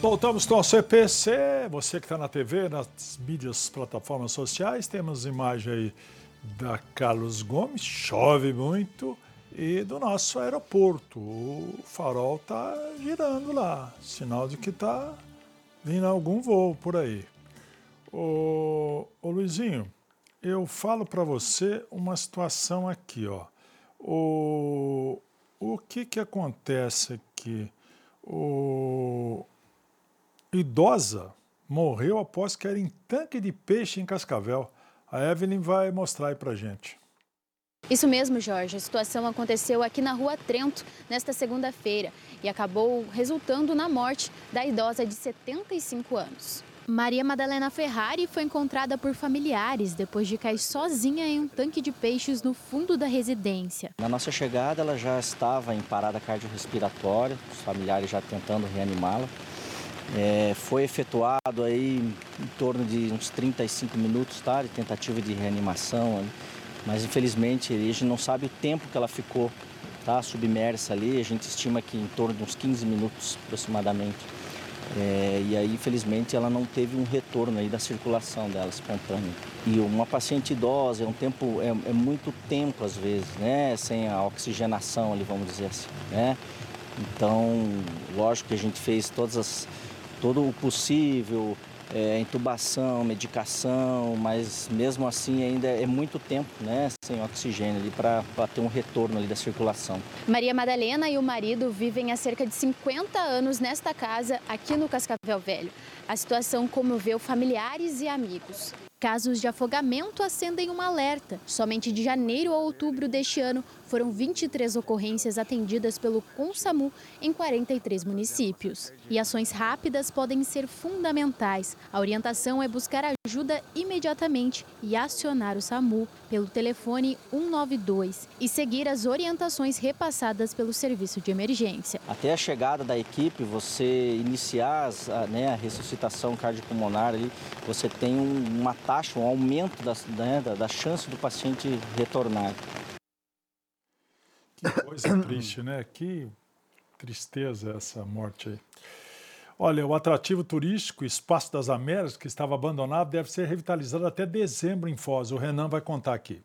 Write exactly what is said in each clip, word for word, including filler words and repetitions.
Voltamos com o C P C, você que está na T V, nas mídias, plataformas sociais, temos imagem aí da Carlos Gomes, chove muito, e do nosso aeroporto. O farol está girando lá, sinal de que está vindo algum voo por aí. Ô, ô Luizinho, eu falo para você uma situação aqui, ó. O, o que que acontece aqui? O... Idosa morreu após cair em tanque de peixe em Cascavel. A Evelyn vai mostrar aí pra gente. Isso mesmo, Jorge. A situação aconteceu aqui na Rua Trento, nesta segunda-feira, e acabou resultando na morte da idosa de setenta e cinco anos. Maria Madalena Ferrari foi encontrada por familiares depois de cair sozinha em um tanque de peixes no fundo da residência. Na nossa chegada, ela já estava em parada cardiorrespiratória, os familiares já tentando reanimá-la. É, foi efetuado aí em torno de uns trinta e cinco minutos, tá, de tentativa de reanimação, mas infelizmente a gente não sabe o tempo que ela ficou, tá, submersa ali. A gente estima que em torno de uns quinze minutos aproximadamente. É, e aí infelizmente ela não teve um retorno aí da circulação dela espontânea. E uma paciente idosa é um tempo, é, é muito tempo às vezes, né, sem a oxigenação ali, vamos dizer assim, né. Então, lógico que a gente fez todas as todo o possível, é, intubação, medicação, mas mesmo assim ainda é muito tempo, né, sem oxigênio ali para ter um retorno ali da circulação. Maria Madalena e o marido vivem há cerca de cinquenta anos nesta casa aqui no Cascavel Velho. A situação comoveu familiares e amigos. Casos de afogamento acendem um alerta. Somente de janeiro a outubro deste ano foram vinte e três ocorrências atendidas pelo CONSAMU em quarenta e três municípios. E ações rápidas podem ser fundamentais. A orientação é buscar ajuda imediatamente e acionar o SAMU pelo telefone um nove dois e seguir as orientações repassadas pelo serviço de emergência. Até a chegada da equipe, você iniciar as, a, né, a ressuscitação cardiopulmonar ali, você tem um, uma taxa, um aumento das, né, da, da chance do paciente retornar. Que coisa triste, né? Que tristeza essa morte aí. Olha, o atrativo turístico Espaço das Américas, que estava abandonado, deve ser revitalizado até dezembro em Foz. O Renan vai contar aqui.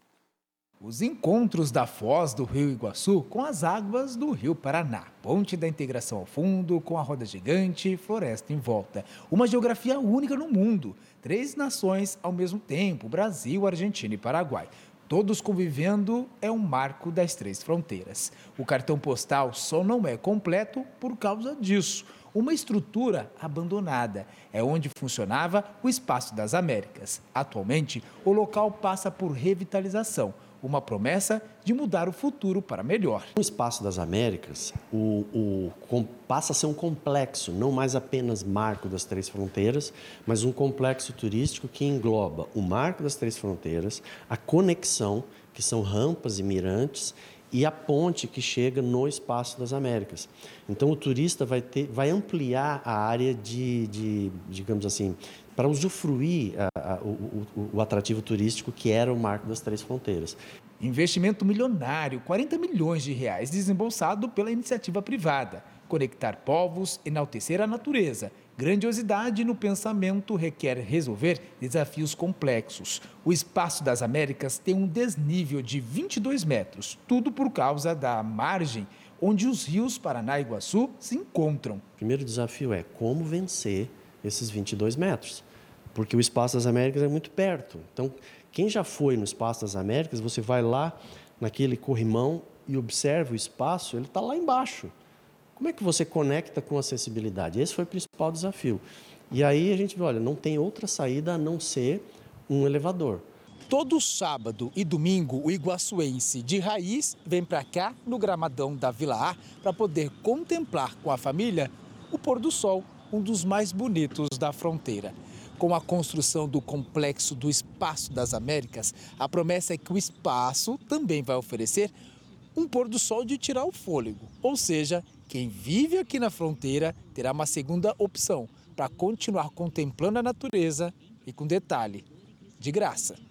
Os encontros da Foz do Rio Iguaçu com as águas do Rio Paraná. Ponte da integração ao fundo, com a roda gigante, floresta em volta. Uma geografia única no mundo. Três nações ao mesmo tempo, Brasil, Argentina e Paraguai. Todos convivendo é um marco das três fronteiras. O cartão postal só não é completo por causa disso. Uma estrutura abandonada. É onde funcionava o Espaço das Américas. Atualmente, o local passa por revitalização. Uma promessa de mudar o futuro para melhor. O Espaço das Américas o, o, com, passa a ser um complexo, não mais apenas marco das três fronteiras, mas um complexo turístico que engloba o marco das três fronteiras, a conexão, que são rampas e mirantes, e a ponte que chega no Espaço das Américas. Então, o turista vai, ter, vai ampliar a área de, de digamos assim, para usufruir a, a, o, o, o atrativo turístico que era o marco das três fronteiras. Investimento milionário, quarenta milhões de reais, desembolsado pela iniciativa privada. Conectar povos, enaltecer a natureza. Grandiosidade no pensamento requer resolver desafios complexos. O Espaço das Américas tem um desnível de vinte e dois metros, tudo por causa da margem onde os rios Paraná e Iguaçu se encontram. O primeiro desafio é como vencer esses vinte e dois metros, porque o Espaço das Américas é muito perto. Então, quem já foi no Espaço das Américas, você vai lá naquele corrimão e observa o espaço, ele está lá embaixo. Como é que você conecta com acessibilidade? Esse foi o principal desafio. E aí a gente vê, olha, não tem outra saída a não ser um elevador. Todo sábado e domingo, o iguaçuense de raiz vem para cá, no gramadão da Vila A, para poder contemplar com a família o pôr do sol, um dos mais bonitos da fronteira. Com a construção do complexo do Espaço das Américas, a promessa é que o espaço também vai oferecer um pôr do sol de tirar o fôlego. Ou seja, quem vive aqui na fronteira terá uma segunda opção para continuar contemplando a natureza e, com detalhe, de graça.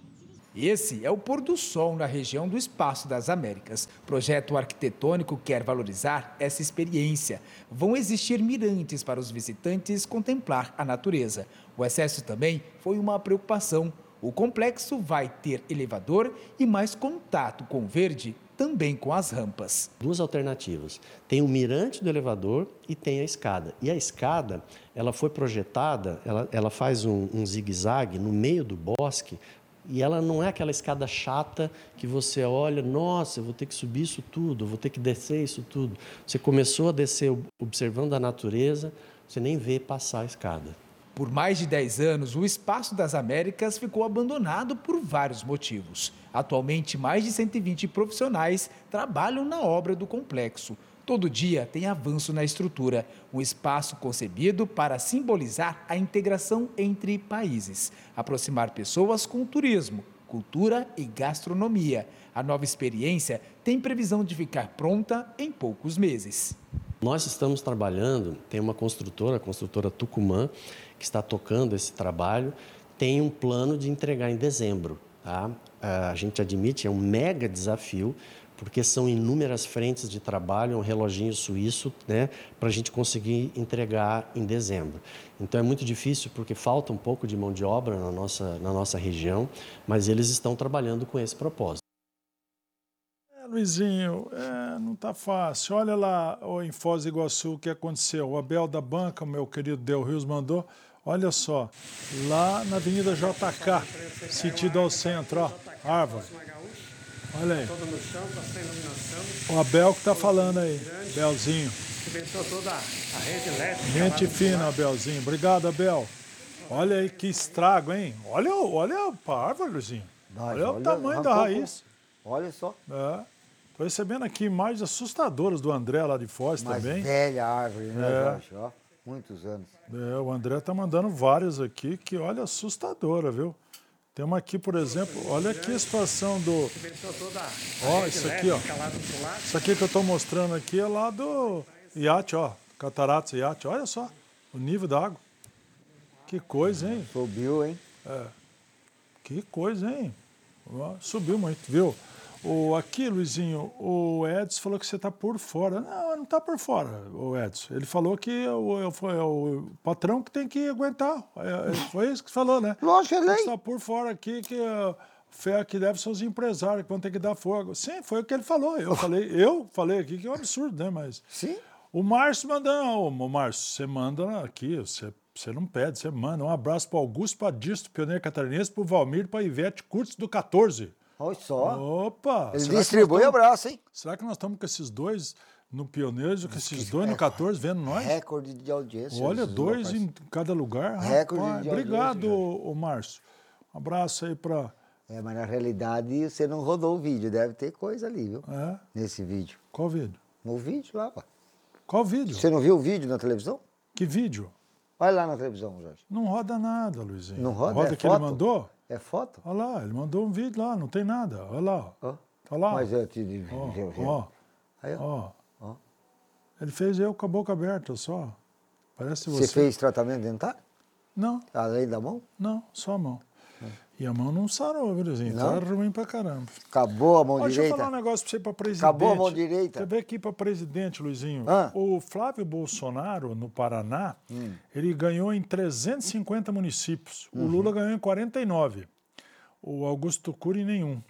Esse é o pôr do sol na região do Espaço das Américas. O projeto arquitetônico quer valorizar essa experiência. Vão existir mirantes para os visitantes contemplar a natureza. O acesso também foi uma preocupação. O complexo vai ter elevador e mais contato com o verde, também com as rampas. Duas alternativas. Tem o mirante do elevador e tem a escada. E a escada, ela foi projetada, ela, ela faz um, um zigue-zague no meio do bosque, e ela não é aquela escada chata que você olha, nossa, eu vou ter que subir isso tudo, eu vou ter que descer isso tudo. Você começou a descer observando a natureza, você nem vê passar a escada. Por mais de dez anos, o Espaço das Américas ficou abandonado por vários motivos. Atualmente, mais de cento e vinte profissionais trabalham na obra do complexo. Todo dia tem avanço na estrutura, um espaço concebido para simbolizar a integração entre países, aproximar pessoas com turismo, cultura e gastronomia. A nova experiência tem previsão de ficar pronta em poucos meses. Nós estamos trabalhando, tem uma construtora, a construtora Tucumã, que está tocando esse trabalho, tem um plano de entregar em dezembro. Tá? A gente admite, é um mega desafio, porque são inúmeras frentes de trabalho, um reloginho suíço, né, para a gente conseguir entregar em dezembro. Então é muito difícil porque falta um pouco de mão de obra na nossa, na nossa região, mas eles estão trabalhando com esse propósito. É, Luizinho, é, não está fácil. Olha lá oh, em Foz do Iguaçu o que aconteceu. O Abel da Banca, meu querido Del Rios, mandou. Olha só, lá na Avenida J K, sentido ao centro, ó, árvore. Olha aí. Todo no chão, tá sem iluminação. O Abel que tá falando aí, Abelzinho. Que inventou toda a rede elétrica. Gente fina, Abelzinho. Obrigado, Abel. Olha aí que estrago, hein? Olha, olha a árvore, Luizinho. Olha, olha o tamanho da raiz. Olha só. É. Tô recebendo aqui imagens assustadoras do André lá de Foz Mais também. velha árvore, né, É. Jorge? Ó, muitos anos. É, o André tá mandando várias aqui que, olha, assustadora, viu? Tem uma aqui, por exemplo, olha aqui a situação do... Que inventou toda a Ó, rede isso aqui, ó. elétrica lá do lado. Isso aqui que eu estou mostrando aqui é lá do iate, ó. Cataratas Iate. Olha só o nível da água. Que coisa, hein? Subiu, hein? Que coisa, hein? Ó, subiu muito, viu? O, aqui, Luizinho, o Edson falou que você está por fora. Não, não está por fora, o Edson. Ele falou que o, foi o patrão que tem que aguentar. É, foi isso que falou, né? Lógico, é lei. Você está por fora aqui, que uh, fé que deve ser os empresários que vão ter que dar fogo. Sim, foi o que ele falou. Eu falei, eu falei aqui que é um absurdo, né? Mas Sim. o Márcio manda, não, o Márcio, você manda aqui, você, você não pede, você manda. Um abraço para Augusto, para Disto, pioneiro catarinense, para o Valmir, para Ivete Curtis do quatorze. Olha só. Opa! Ele será que distribui nós tamo- abraço, hein? Será que nós estamos com esses dois no Pioneiros e com esses dois no quatorze vendo nós? Recorde de audiência. Olha, esses dois locais. em cada lugar. Recorde Rapaz, de obrigado, audiência, ô Márcio. Um abraço aí para... É, mas na realidade você não rodou o vídeo. Deve ter coisa ali, viu? É? Nesse vídeo. Qual vídeo? No vídeo lá, pá. Qual vídeo? Você não viu o vídeo na televisão? Que vídeo? Olha lá na televisão, Jorge. Não roda nada, Luizinho. Não roda? Roda É que foto? ele mandou? É foto? Olha lá, ele mandou um vídeo lá, não tem nada. Olha lá. Ó. Tá lá. Mas eu te Ó, ó, Aí, ó. ó. Ó. Ele fez eu com a boca aberta só. Parece Você você. fez tratamento dentário? Não, Além da mão? não, só a mão. E a mão não sarou, viu, Luizinho? Não? Tá ruim pra caramba. Acabou a mão Ó, deixa eu direita? falar um negócio pra você pra presidente. Acabou a mão direita? Você vê aqui pra presidente, Luizinho. Ah. O Flávio Bolsonaro, no Paraná, ele ganhou em trezentos e cinquenta municípios. O Lula ganhou em quarenta e nove. O Augusto Cury em nenhum.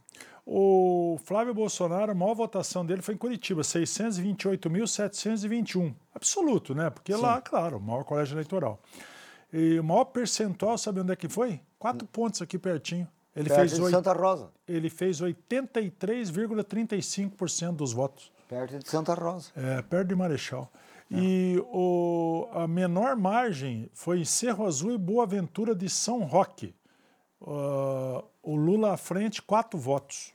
O Flávio Bolsonaro, a maior votação dele foi em Curitiba, seiscentos e vinte e oito mil, setecentos e vinte e um. Absoluto, né? Porque lá, claro, o maior colégio eleitoral. E o maior percentual, sabe onde é que foi? Quatro pontos aqui pertinho. Ele Perto fez, de oit... Santa Rosa. ele fez oitenta e três vírgula trinta e cinco por cento dos votos. Perto de Santa Rosa. É, perto de Marechal. E o, a menor margem foi em Cerro Azul e Boa Ventura de São Roque. Uh, o Lula à frente, quatro votos.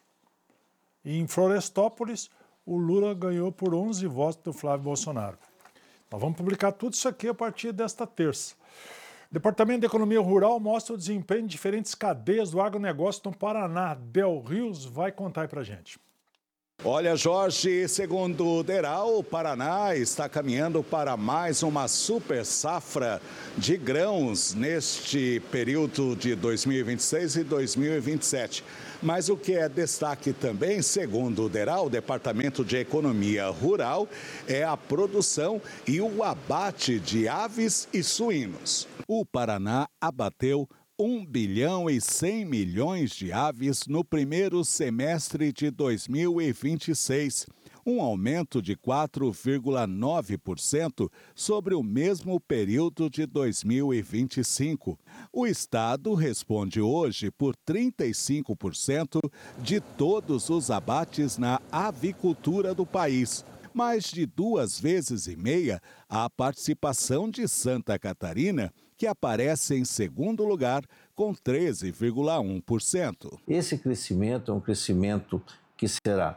E em Florestópolis, o Lula ganhou por onze votos do Flávio Bolsonaro. Nós vamos publicar tudo isso aqui a partir desta terça. O Departamento de Economia Rural mostra o desempenho de diferentes cadeias do agronegócio no Paraná. Del Rios vai contar aí pra gente. Olha, Jorge, segundo o Deral, o Paraná está caminhando para mais uma super safra de grãos neste período de dois mil e vinte e seis e dois mil e vinte e sete. Mas o que é destaque também, segundo o Deral, o Departamento de Economia Rural, é a produção e o abate de aves e suínos. O Paraná abateu um bilhão e cem milhões de aves no primeiro semestre de dois mil e vinte e seis, um aumento de quatro vírgula nove por cento sobre o mesmo período de dois mil e vinte e cinco. O estado responde hoje por trinta e cinco por cento de todos os abates na avicultura do país. Mais de duas vezes e meia a participação de Santa Catarina, que aparece em segundo lugar com treze vírgula um por cento. Esse crescimento é um crescimento que será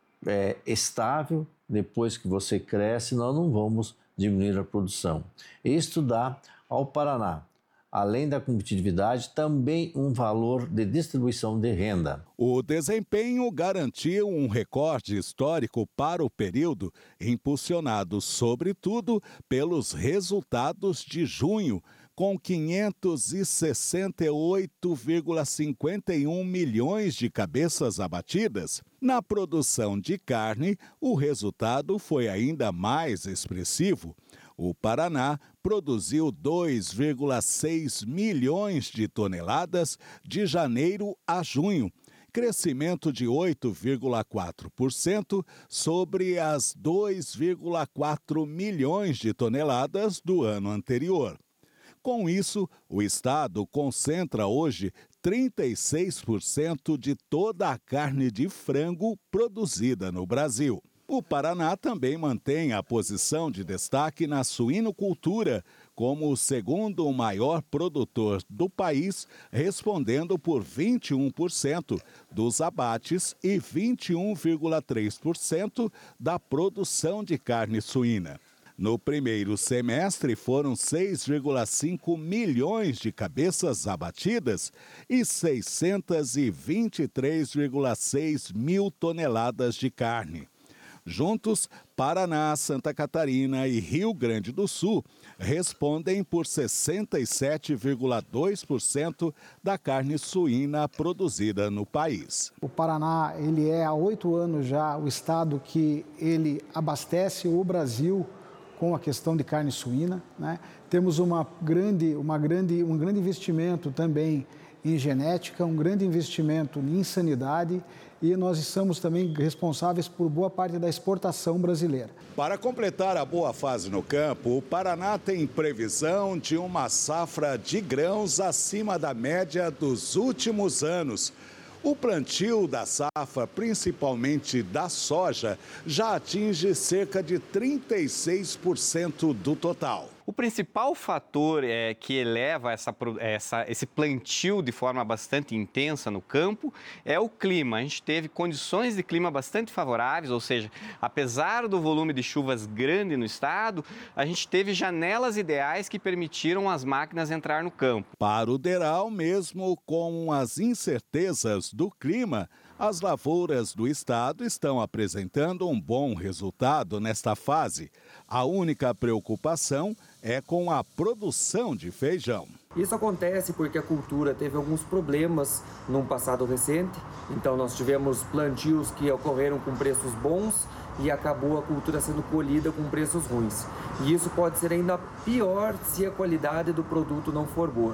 é, estável. Depois que você cresce, nós não vamos diminuir a produção. Isto dá ao Paraná, além da competitividade, também um valor de distribuição de renda. O desempenho garantiu um recorde histórico para o período, impulsionado, sobretudo, pelos resultados de junho, com quinhentos e sessenta e oito vírgula cinquenta e um milhões de cabeças abatidas. Na produção de carne, o resultado foi ainda mais expressivo. O Paraná produziu dois vírgula seis milhões de toneladas de janeiro a junho, crescimento de oito vírgula quatro por cento sobre as dois vírgula quatro milhões de toneladas do ano anterior. Com isso, o estado concentra hoje trinta e seis por cento de toda a carne de frango produzida no Brasil. O Paraná também mantém a posição de destaque na suinocultura, como o segundo maior produtor do país, respondendo por vinte e um por cento dos abates e vinte e um vírgula três por cento da produção de carne suína. No primeiro semestre, foram seis vírgula cinco milhões de cabeças abatidas e seiscentos e vinte e três vírgula seis mil toneladas de carne. Juntos, Paraná, Santa Catarina e Rio Grande do Sul respondem por sessenta e sete vírgula dois por cento da carne suína produzida no país. O Paraná, ele é há oito anos já o estado que ele abastece o Brasil com a questão de carne suína, né? Temos uma grande, uma grande, um grande investimento também em genética, um grande investimento em sanidade e nós estamos também responsáveis por boa parte da exportação brasileira. Para completar a boa fase no campo, o Paraná tem previsão de uma safra de grãos acima da média dos últimos anos. O plantio da safra, principalmente da soja, já atinge cerca de trinta e seis por cento do total. O principal fator é, que eleva essa, essa, esse plantio de forma bastante intensa no campo é o clima. A gente teve condições de clima bastante favoráveis, ou seja, apesar do volume de chuvas grande no estado, a gente teve janelas ideais que permitiram as máquinas entrar no campo. Para o Deral, mesmo com as incertezas do clima, as lavouras do estado estão apresentando um bom resultado nesta fase. A única preocupação é com a produção de feijão. Isso acontece porque a cultura teve alguns problemas num passado recente. Então nós tivemos plantios que ocorreram com preços bons e acabou a cultura sendo colhida com preços ruins. E isso pode ser ainda pior se a qualidade do produto não for boa.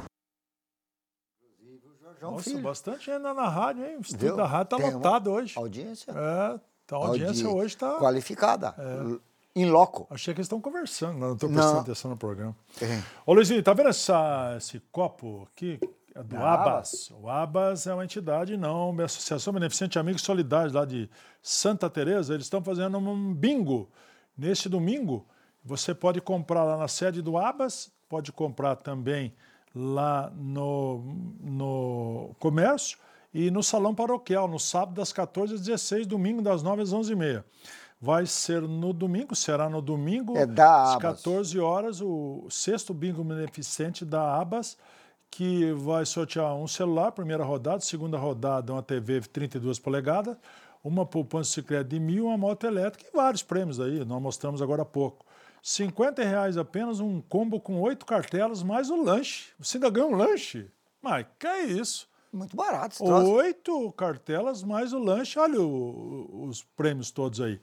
Nossa, filho. Bastante gente na rádio, hein? O estúdio Viu? da rádio está lotado hoje. Audiência? É, então a audiência Audi... hoje está... Qualificada, é. Em loco. Achei que eles estão conversando, não estou prestando não. atenção no programa. É. Ô Luizinho, tá vendo essa, esse copo aqui? É do Da Abas. O Abas é uma entidade, não, uma Associação Beneficente Amigos Solidários lá de Santa Teresa. Eles estão fazendo um bingo. Neste domingo, você pode comprar lá na sede do Abas, pode comprar também lá no, no comércio e no salão paroquial, no sábado das quatorze às dezesseis, domingo das nove às onze e meia. Vai ser no domingo, será no domingo, é da às Abas. quatorze horas, o sexto bingo beneficente da Abas, que vai sortear um celular, primeira rodada, segunda rodada, uma T V trinta e duas polegadas, uma poupança Sicredi de mil, uma moto elétrica e vários prêmios aí, nós mostramos agora há pouco. cinquenta reais apenas, um combo com oito cartelas, mais o lanche. Você ainda ganha um lanche? Mas que é isso? Muito barato esse troço. Oito cartelas mais o lanche, olha o, os prêmios todos aí.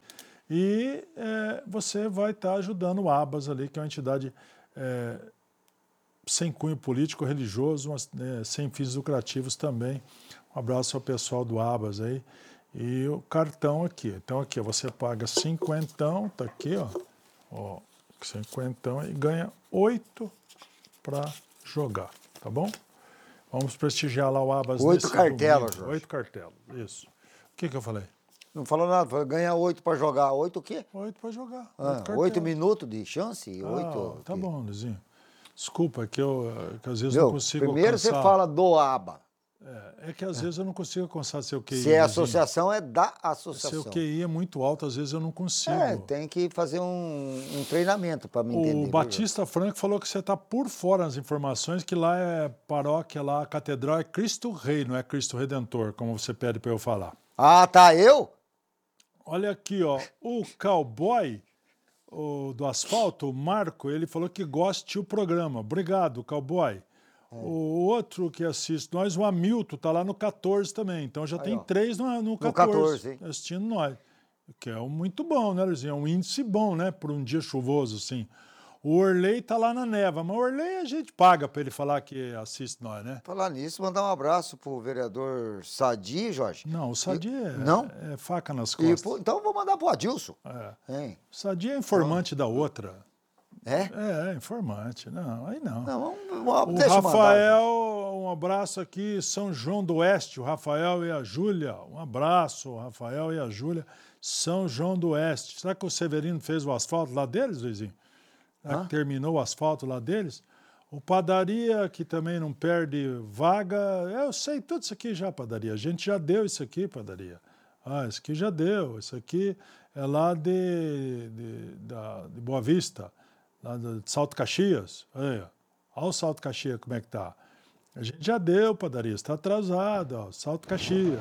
E é, você vai estar tá ajudando o Abas ali, que é uma entidade é, sem cunho político, religioso, mas, é, sem fins lucrativos também. Um abraço ao pessoal do Abas aí. E o cartão aqui. Então aqui você paga cinquentão, tá aqui, ó. Ó, cinquentão e ganha oito para jogar, tá bom? Vamos prestigiar lá o Abas. Oito cartelas, Jorge. Oito cartelas, isso. O que que eu falei? Não falou nada, falou ganha oito para jogar. Oito o quê? Oito para jogar. Ah, oito minutos de chance? Ah, oito. tá bom, Luizinho. Desculpa, é que eu que às vezes Meu, não consigo primeiro alcançar. Você fala do aba. É, é que às é. vezes eu não consigo alcançar seu Q I. Se é associação, é da associação. Seu Q I é muito alto, às vezes eu não consigo. É, tem que fazer um, um treinamento para me entender. O Batista Franco falou que você está por fora nas informações, que lá é paróquia, lá a catedral é Cristo Rei, não é Cristo Redentor, como você pede para eu falar. Ah, tá, eu? Olha aqui, ó, o cowboy o, do asfalto, o Marco, ele falou que gosta do programa. Obrigado, cowboy. O outro que assiste nós, o Hamilton, tá lá no catorze também. Então já aí, tem ó. três no, no catorze, no catorze assistindo nós. Que é um muito bom, né, Luizinho? É um índice bom, né, por um dia chuvoso, assim. O Orley tá lá na neva, mas o Orley a gente paga para ele falar que assiste nós, né? Falar nisso, mandar um abraço pro vereador Sadi, Jorge. Não, o Sadi e... é, Não? é faca nas costas. E, então vou mandar pro Adilson. É. Hein? O Sadi é informante então... da outra. É? É, informante. Não, aí não. Não, vamos, o Rafael, mandar. Um abraço aqui, São João do Oeste, o Rafael e a Júlia. Um abraço, o Rafael e a Júlia, São João do Oeste. Será que o Severino fez o asfalto lá deles, Luizinho? Será que terminou o asfalto lá deles? O Padaria, que também não perde vaga. Eu sei tudo isso aqui já, Padaria. A gente já deu isso aqui, Padaria. Ah, isso aqui já deu. Isso aqui é lá de, de, da, de Boa Vista. Lá de Salto Caxias, olha, olha o Salto Caxias como é que tá. A gente já deu, Padaria, está atrasado, ó, Salto Caxias.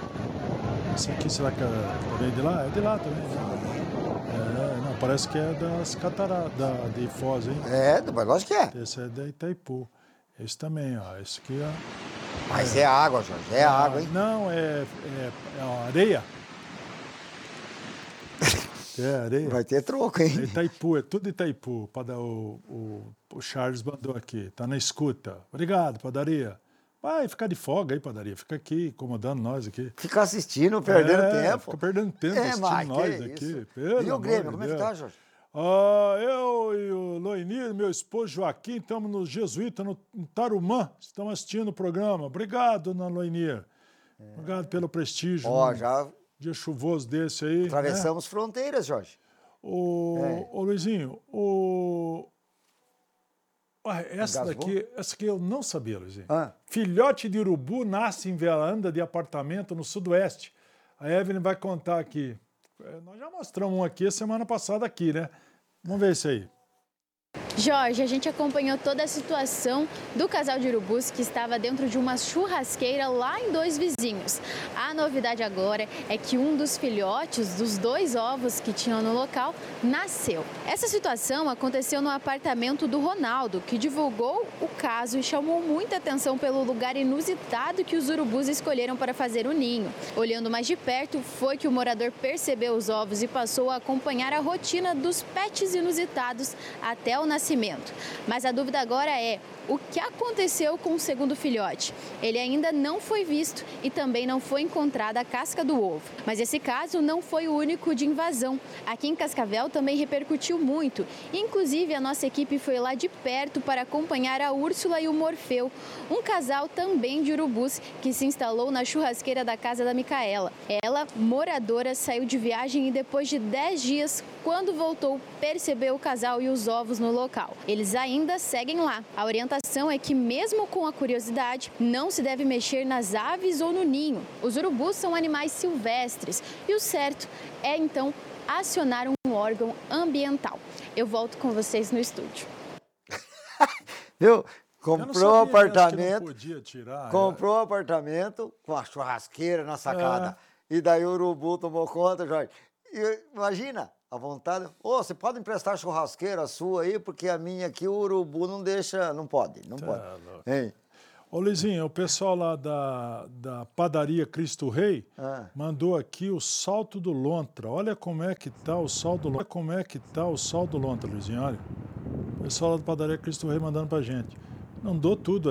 Esse aqui, será que é também de lá? É de lá também. É, não, parece que é das cataratas, da, de Foz, hein? É, mas lógico que é. Esse é da Itaipu. Esse também, ó, esse aqui é... Mas é, é água, Jorge, é ah, água, hein? Não, é, é, é areia. É, areia. Vai ter troco, hein? É Itaipu, é tudo Itaipu. O, o, o Charles mandou aqui, tá na escuta. Obrigado, Padaria. Vai ficar de folga aí, Padaria. Fica aqui, incomodando nós aqui. Fica assistindo, perdendo é, tempo. Fica perdendo tempo é, assistindo mas, nós aqui. Pelo e o Grêmio, como Deus. é que tá, Jorge? Ah, eu e o Loinir, meu esposo Joaquim, estamos no Jesuíta, no, no Tarumã. Estamos assistindo o programa. Obrigado, dona Loinir. É. Obrigado pelo prestígio. Ó, né? já... Dia chuvoso desse aí. Atravessamos né? fronteiras, Jorge. O, é. o Luizinho, o... Ah, essa Engasgou? daqui, essa aqui eu não sabia, Luizinho. Ah. Filhote de urubu nasce em varanda de apartamento no sudoeste. A Evelyn vai contar aqui. Nós já mostramos um aqui a semana passada aqui, né? Vamos ver isso aí. Jorge, a gente acompanhou toda a situação do casal de urubus que estava dentro de uma churrasqueira lá em Dois Vizinhos. A novidade agora é que um dos filhotes dos dois ovos que tinham no local nasceu. Essa situação aconteceu no apartamento do Ronaldo, que divulgou o caso e chamou muita atenção pelo lugar inusitado que os urubus escolheram para fazer o ninho. Olhando mais de perto, foi que o morador percebeu os ovos e passou a acompanhar a rotina dos pets inusitados até o nascimento. Mas a dúvida agora é o que aconteceu com o segundo filhote. Ele ainda não foi visto e também não foi encontrada a casca do ovo. Mas esse caso não foi o único de invasão. Aqui em Cascavel também repercutiu muito. Inclusive, a nossa equipe foi lá de perto para acompanhar a Úrsula e o Morfeu, um casal também de urubus que se instalou na churrasqueira da casa da Micaela. Ela, moradora, saiu de viagem e depois de dez dias, quando voltou, percebeu o casal e os ovos no local. Eles ainda seguem lá. A orientação é que, mesmo com a curiosidade, não se deve mexer nas aves ou no ninho. Os urubus são animais silvestres e o certo é, então, acionar um órgão ambiental. Eu volto com vocês no estúdio. Viu? Comprou um apartamento, podia tirar, comprou um apartamento com a churrasqueira na sacada. É. E daí o urubu tomou conta, Jorge. E, imagina, a vontade. Ô, você pode emprestar churrasqueira sua aí, porque a minha aqui o urubu não deixa, não pode, não Tá pode. louco. Hein? Ô, Luizinho, o pessoal lá da, da padaria Cristo Rei Ah. mandou aqui o salto do lontra. Olha como é que tá o salto do lontra. Olha como é que tá o salto do lontra, Luizinho, olha. O pessoal lá da padaria Cristo Rei mandando pra gente. Não dou tudo